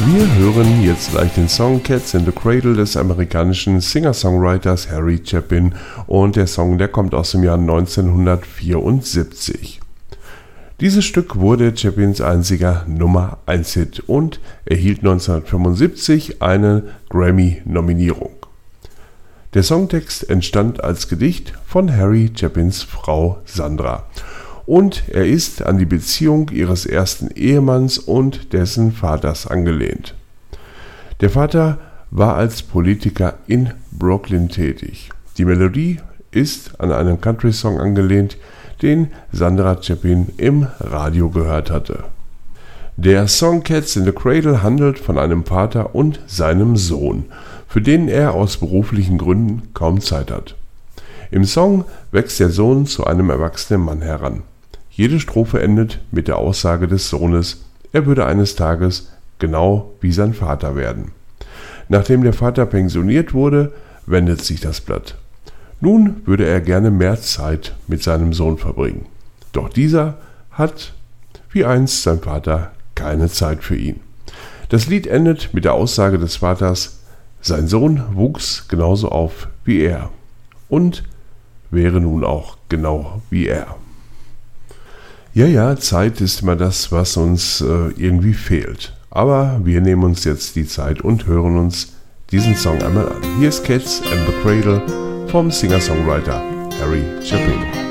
Wir hören jetzt gleich den Song Cats in the Cradle des amerikanischen Singer-Songwriters Harry Chapin und der Song, der kommt aus dem Jahr 1974. Dieses Stück wurde Chapins einziger Nummer-1-Hit und erhielt 1975 eine Grammy-Nominierung. Der Songtext entstand als Gedicht von Harry Chapins Frau Sandra und er ist an die Beziehung ihres ersten Ehemanns und dessen Vaters angelehnt. Der Vater war als Politiker in Brooklyn tätig. Die Melodie ist an einen Country-Song angelehnt, den Sandra Chapin im Radio gehört hatte. Der Song Cats in the Cradle handelt von einem Vater und seinem Sohn, für den er aus beruflichen Gründen kaum Zeit hat. Im Song wächst der Sohn zu einem erwachsenen Mann heran. Jede Strophe endet mit der Aussage des Sohnes, er würde eines Tages genau wie sein Vater werden. Nachdem der Vater pensioniert wurde, wendet sich das Blatt. Nun würde er gerne mehr Zeit mit seinem Sohn verbringen. Doch dieser hat, wie einst sein Vater, keine Zeit für ihn. Das Lied endet mit der Aussage des Vaters, sein Sohn wuchs genauso auf wie er und wäre nun auch genau wie er. Ja, Zeit ist immer das, was uns irgendwie fehlt. Aber wir nehmen uns jetzt die Zeit und hören uns diesen Song einmal an. Hier ist Cats and the Cradle vom Singer-Songwriter Harry Chapin.